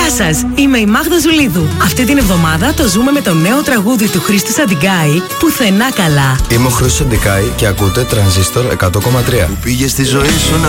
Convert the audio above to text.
σας, είμαι η Μάγδα Ζουλίδου. Αυτή την εβδομάδα το ζούμε με το νέο τραγούδι του Χρήστου Σαντικάη, Πουθενά καλά. Είμαι ο Χρήστος Σαντικάη και ακούτε Τρανζίστορ 100,3. Που πήγε στη ζωή σου να